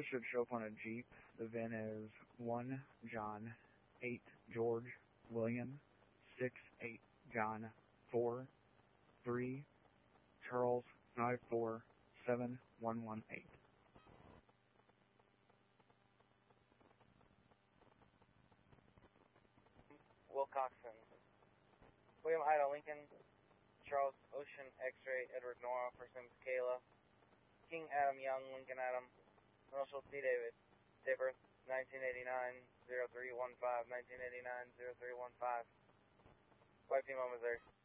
This should show up on a Jeep. The VIN is 1 John 8 George William 6 8 John 4 3 Charles 5 4 7 118. Wilcoxon. William Ida Lincoln, Charles Ocean X-Ray, Edward Nora, first name is Kayla, King Adam Young, Lincoln Adam, Initial T. David, date of birth 1989-0315, 1989-0315, white female Missouri.